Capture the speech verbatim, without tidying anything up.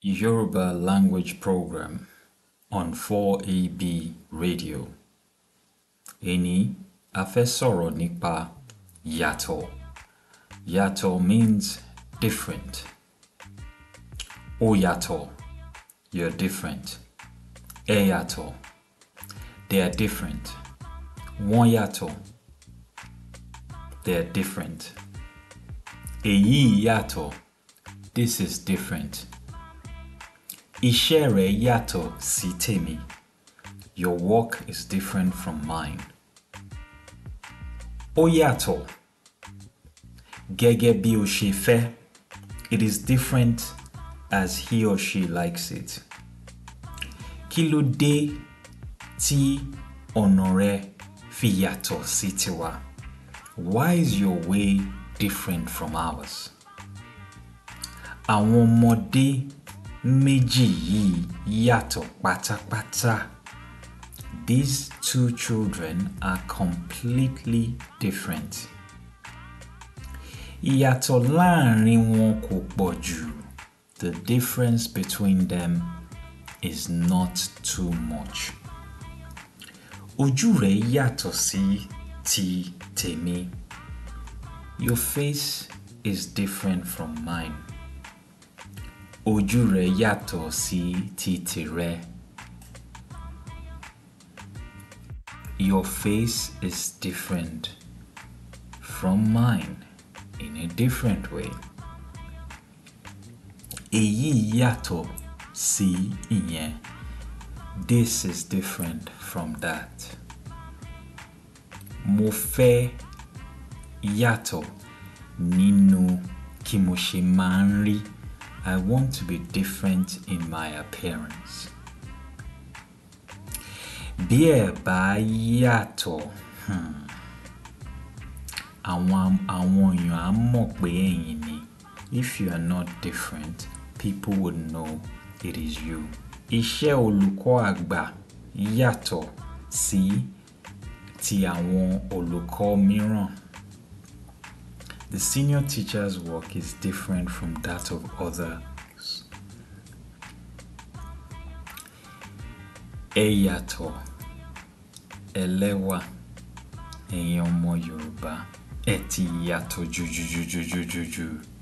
Yoruba language program on four A B radio. Eni a fẹ́ sọ̀rọ̀ nípa yàtọ̀. Yàtọ̀ means different. Ó yàtọ̀, you're different. Ẹ yàtọ̀, they are different. Wọ́n yàtọ̀, they are different. Èyí yàtọ̀, this is different. Iṣẹ́ rẹ yàtọ̀ sí tèmi. Your work is different from mine. Ó yàtọ̀, gẹ́gẹ́ bí ó ṣe fẹ́. It is different as he or she likes it. Kí ló dé tí ọ̀nà rẹ fi yàtọ̀ sí tiwa? Why is your way different from ours? Àwọn ọmọdé méjì yìí yàtọ̀ pátápátá. These two children are completely different. Ìyàtọ̀ láàrin wọn kò pọ̀ jù. The difference between them is not too much. Ojú rẹ yàtọ̀ sí ti tèmi. Your face is different from mine. Ojú rẹ yàtọ̀ sí ti tìrẹ. Your face is different from mine in a different way. Èyí yàtọ̀ sí ìyẹn. This is different from that. Mo fẹ́ yàtọ̀ nínú kí mo ṣe máa ń rí. I want to be different in my appearance. Bí ẹ bá yàtọ̀, hmm, àwọn àwọn èèyàn á mọ̀ pé ẹ̀yin ni. If you are not different, people would know it is you. Iṣẹ́ olùkọ́ àgbà yàtọ̀ sí ti àwọn olùkọ́ mìíràn. The senior teacher's work is different from that of others. Ẹ yàtọ̀, ẹ lẹ́wà, ẹ̀yin ọmọ Yorùbá, ẹ ti yàtọ̀ jùjùjùjùjùjù.